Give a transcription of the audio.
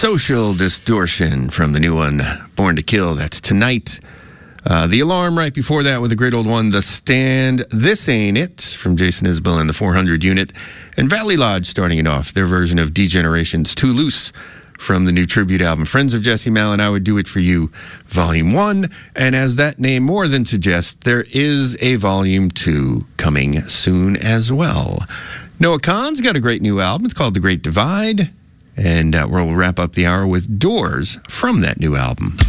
Social Distortion from the new one, Born to Kill. That's tonight. The Alarm right before that with a great old one, The Stand, This Ain't It from Jason Isbell and the 400 Unit. And Valley Lodge starting it off, their version of D-Generation's Too Loose from the new tribute album, Friends of Jesse Malin, I Would Do It For You, Volume 1. And as that name more than suggests, there is a Volume 2 coming soon as well. Noah Kahan's got a great new album. It's called The Great Divide. And we'll wrap up the hour with Doors from that new album.